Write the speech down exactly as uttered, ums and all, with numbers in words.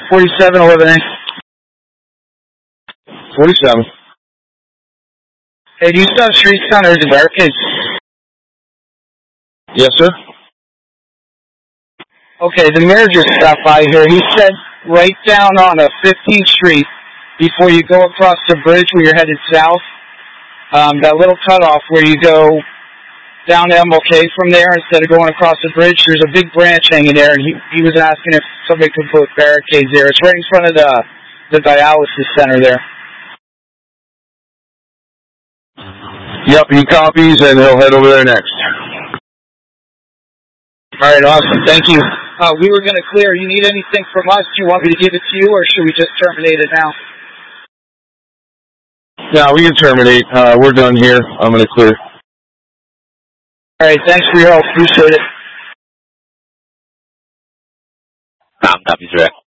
forty-seven, eleven A. forty-seven. Hey, do you still have street sign or is it barricades? Yes, sir. Okay, the mayor just stopped by here. He said right down on a fifteenth Street, before you go across the bridge where you're headed south, um, that little cutoff where you go down to M L K from there instead of going across the bridge, there's a big branch hanging there, and he, he was asking if somebody could put barricades there. It's right in front of the, the dialysis center there. Yep, he copies, and he'll head over there next. All right, awesome. Thank you. Uh, we were going to clear. You need anything from us? Do you want me to give it to you, or should we just terminate it now? Yeah, we can terminate. Uh, we're done here. I'm going to clear. All right, thanks for your help. Appreciate it. Tom, copy, direct.